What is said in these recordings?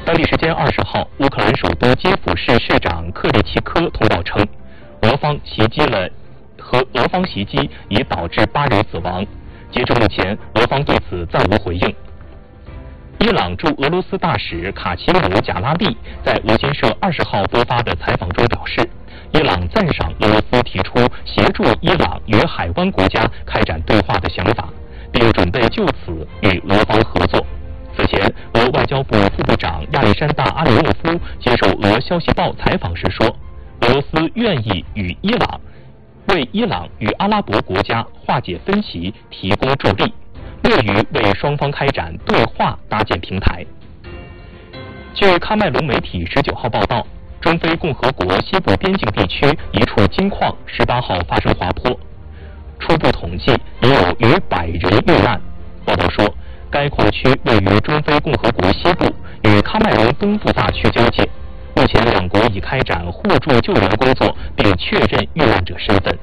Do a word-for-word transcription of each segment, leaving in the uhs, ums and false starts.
当地时间二十号，乌克兰首都基辅市市长克里奇科通报称，俄方袭击了和俄方袭击已导致八人死亡。截至目前，俄方对此暂无回应。伊朗驻俄罗斯大使卡奇姆·贾拉利在俄新社二十号播发的采访中表示，伊朗赞赏俄罗斯提出协助伊朗与海湾国家开展对话的想法，并准备就此与俄方合作。此前，俄外交部副部长亚历山大·阿里诺夫接受俄消息报采访时说，俄罗斯愿意与伊朗为伊朗与阿拉伯国家化解分歧提供助力，乐于为双方开展对话搭建平台。据喀麦隆媒体十九号报道，中非共和国西部边境地区一处金矿十八号发生滑坡，初步统计已有逾百人遇难。报道说，该矿区位于中非共和国西部，与喀麦隆东部大区交界。目前，两国已开展互助救援工作，并确认遇难者身份。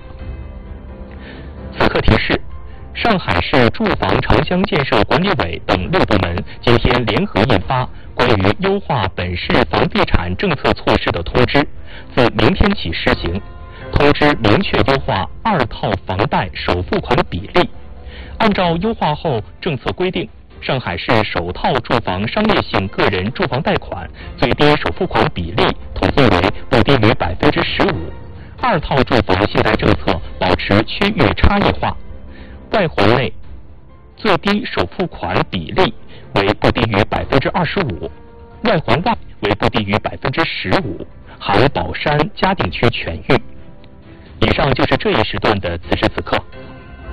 此刻提示：上海市住房城乡建设管理委等六部门今天联合印发关于优化本市房地产政策措施的通知，自明天起施行。通知明确优化二套房贷首付款比例。按照优化后政策规定，上海市首套住房商业性个人住房贷款最低首付款比例统计为不低于百分之十五，二套住房信贷政策保持区域差异化。外环内最低首付款比例为不低于百分之二十五，外环外为不低于百分之十五，含宝山嘉定区全域。以上就是这一时段的此时此刻。